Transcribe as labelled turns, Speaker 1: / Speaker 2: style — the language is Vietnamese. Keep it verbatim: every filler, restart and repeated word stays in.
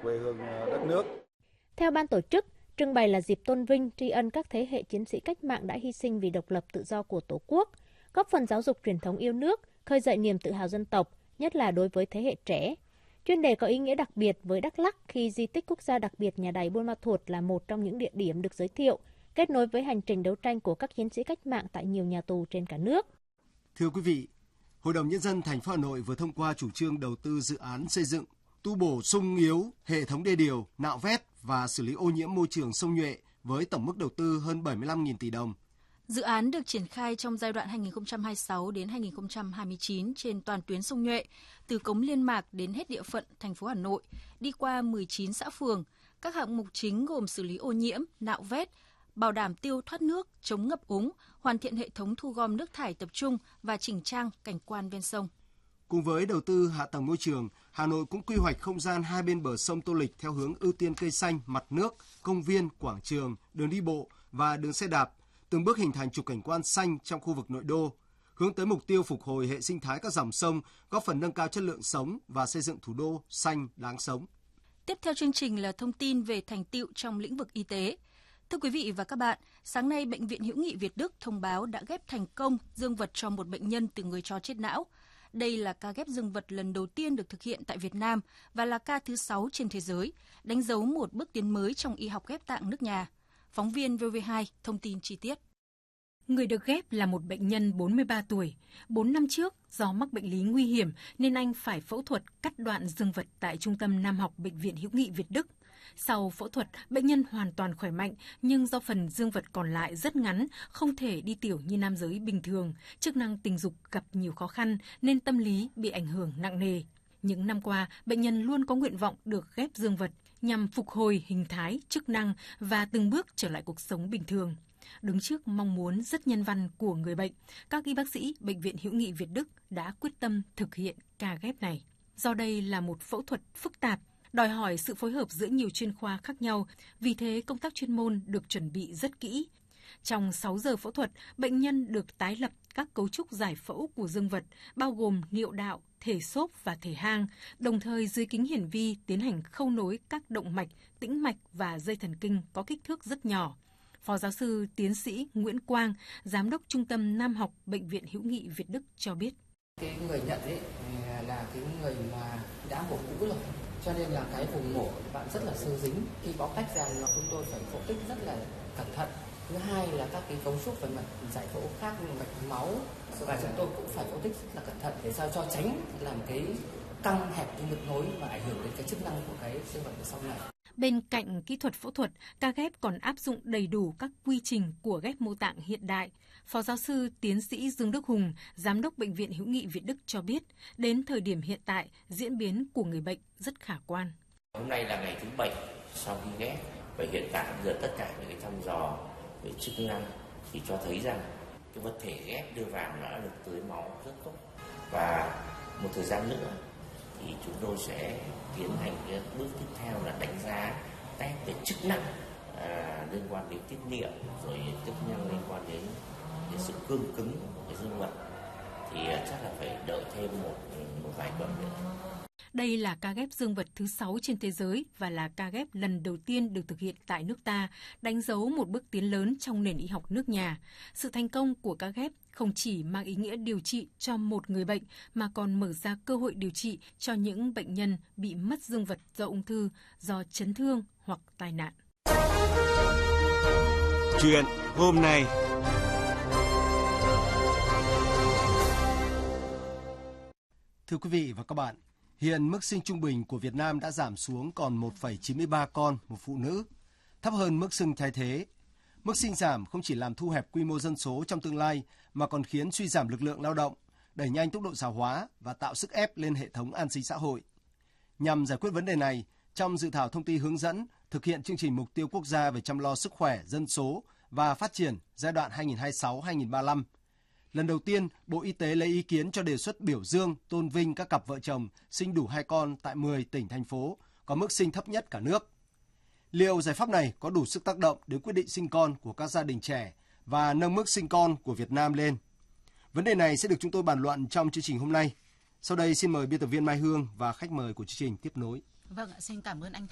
Speaker 1: quê hương đất nước.
Speaker 2: Theo ban tổ chức, trưng bày là dịp tôn vinh, tri ân các thế hệ chiến sĩ cách mạng đã hy sinh vì độc lập tự do của Tổ quốc, góp phần giáo dục truyền thống yêu nước, khơi dậy niềm tự hào dân tộc, nhất là đối với thế hệ trẻ. Chuyên đề có ý nghĩa đặc biệt với Đắk Lắk khi di tích quốc gia đặc biệt nhà đài Buôn Ma Thuột là một trong những địa điểm được giới thiệu, kết nối với hành trình đấu tranh của các chiến sĩ cách mạng tại nhiều nhà tù trên cả nước.
Speaker 3: Thưa quý vị, Hội đồng Nhân dân thành phố Hà Nội vừa thông qua chủ trương đầu tư dự án xây dựng, tu bổ sung yếu hệ thống đê điều, nạo vét và xử lý ô nhiễm môi trường sông Nhuệ với tổng mức đầu tư hơn bảy mươi lăm nghìn tỷ đồng.
Speaker 4: Dự án được triển khai trong giai đoạn hai nghìn không trăm hai mươi sáu đến hai nghìn không trăm hai mươi chín trên toàn tuyến sông Nhuệ, từ cống Liên Mạc đến hết địa phận thành phố Hà Nội, đi qua mười chín xã phường. Các hạng mục chính gồm xử lý ô nhiễm, nạo vét, bảo đảm tiêu thoát nước, chống ngập úng, hoàn thiện hệ thống thu gom nước thải tập trung và chỉnh trang cảnh quan ven sông.
Speaker 3: Cùng với đầu tư hạ tầng môi trường, Hà Nội cũng quy hoạch không gian hai bên bờ sông Tô Lịch theo hướng ưu tiên cây xanh, mặt nước, công viên, quảng trường, đường đi bộ và đường xe đạp, từng bước hình thành trục cảnh quan xanh trong khu vực nội đô, hướng tới mục tiêu phục hồi hệ sinh thái các dòng sông, góp phần nâng cao chất lượng sống và xây dựng thủ đô xanh đáng sống.
Speaker 4: Tiếp theo chương trình là thông tin về thành tựu trong lĩnh vực y tế. Thưa quý vị và các bạn, sáng nay Bệnh viện Hữu nghị Việt Đức thông báo đã ghép thành công dương vật cho một bệnh nhân từ người cho chết não. Đây là ca ghép dương vật lần đầu tiên được thực hiện tại Việt Nam và là ca thứ sáu trên thế giới, đánh dấu một bước tiến mới trong y học ghép tạng nước nhà. Phóng viên vê o vê hai thông tin chi tiết.
Speaker 5: Người được ghép là một bệnh nhân bốn mươi ba tuổi. bốn năm trước, do mắc bệnh lý nguy hiểm nên anh phải phẫu thuật cắt đoạn dương vật tại Trung tâm Nam học Bệnh viện Hữu nghị Việt Đức. Sau phẫu thuật, bệnh nhân hoàn toàn khỏe mạnh, nhưng do phần dương vật còn lại rất ngắn, không thể đi tiểu như nam giới bình thường, chức năng tình dục gặp nhiều khó khăn nên tâm lý bị ảnh hưởng nặng nề. Những năm qua, bệnh nhân luôn có nguyện vọng được ghép dương vật nhằm phục hồi hình thái, chức năng và từng bước trở lại cuộc sống bình thường. Đứng trước mong muốn rất nhân văn của người bệnh, các y bác sĩ Bệnh viện Hữu nghị Việt Đức đã quyết tâm thực hiện ca ghép này. Do đây là một phẫu thuật phức tạp, đòi hỏi sự phối hợp giữa nhiều chuyên khoa khác nhau, vì thế công tác chuyên môn được chuẩn bị rất kỹ. Trong sáu giờ phẫu thuật, bệnh nhân được tái lập các cấu trúc giải phẫu của dương vật, bao gồm niệu đạo, thể xốp và thể hang, đồng thời dưới kính hiển vi tiến hành khâu nối các động mạch, tĩnh mạch và dây thần kinh có kích thước rất nhỏ. Phó giáo sư tiến sĩ Nguyễn Quang, Giám đốc Trung tâm Nam học Bệnh viện Hữu nghị Việt Đức cho biết.
Speaker 6: Cái người nhận ấy là cái người mà đã mổ cũ rồi, cho nên là cái vùng mổ bạn rất là sơ dính. Khi bó tách ra là chúng tôi phải phẫu tích rất là cẩn thận. Thứ hai là các cái cấu trúc về mặt giải phẫu khác như mạch máu và chúng tôi cũng phải phẫu tích rất là cẩn thận để sao cho tránh làm cái căng hẹp cái ngực nối và ảnh hưởng đến cái chức năng của cái dương vật sau này.
Speaker 5: Bên cạnh kỹ thuật phẫu thuật, ca ghép còn áp dụng đầy đủ các quy trình của ghép mô tạng hiện đại. Phó giáo sư tiến sĩ Dương Đức Hùng, Giám đốc Bệnh viện Hữu nghị Việt Đức cho biết, đến thời điểm hiện tại, diễn biến của người bệnh rất khả quan.
Speaker 7: Hôm nay là ngày thứ bảy sau khi ghép, và hiện tại giờ tất cả những cái thăm dò về chức năng thì cho thấy rằng cái vật thể ghép đưa vào đã được tưới máu rất tốt. Và một thời gian nữa thì chúng tôi sẽ tiến hành cái bước tiếp theo là đánh giá test về chức năng à, liên quan đến tiết niệu, rồi chức năng liên quan đến, đến sự cương cứng của cái dương vật, thì chắc là phải đợi thêm một, một vài tuần nữa.
Speaker 5: Đây là ca ghép dương vật thứ sáu trên thế giới và là ca ghép lần đầu tiên được thực hiện tại nước ta, đánh dấu một bước tiến lớn trong nền y học nước nhà. Sự thành công của ca ghép không chỉ mang ý nghĩa điều trị cho một người bệnh mà còn mở ra cơ hội điều trị cho những bệnh nhân bị mất dương vật do ung thư, do chấn thương hoặc tai nạn.
Speaker 3: Chuyện hôm nay. Thưa quý vị và các bạn, hiện mức sinh trung bình của Việt Nam đã giảm xuống còn một phẩy chín mươi ba con một phụ nữ, thấp hơn mức sinh thay thế. Mức sinh giảm không chỉ làm thu hẹp quy mô dân số trong tương lai mà còn khiến suy giảm lực lượng lao động, đẩy nhanh tốc độ già hóa và tạo sức ép lên hệ thống an sinh xã hội. Nhằm giải quyết vấn đề này, trong dự thảo thông tư hướng dẫn thực hiện chương trình mục tiêu quốc gia về chăm lo sức khỏe, dân số và phát triển giai đoạn hai nghìn không trăm hai mươi sáu đến hai nghìn không trăm ba mươi lăm, lần đầu tiên, Bộ Y tế lấy ý kiến cho đề xuất biểu dương, tôn vinh các cặp vợ chồng sinh đủ hai con tại mười tỉnh, thành phố có mức sinh thấp nhất cả nước. Liệu giải pháp này có đủ sức tác động đến quyết định sinh con của các gia đình trẻ và nâng mức sinh con của Việt Nam lên? Vấn đề này sẽ được chúng tôi bàn luận trong chương trình hôm nay. Sau đây xin mời biên tập viên Mai Hương và khách mời của chương trình tiếp nối.
Speaker 8: Vâng ạ, xin cảm ơn anh.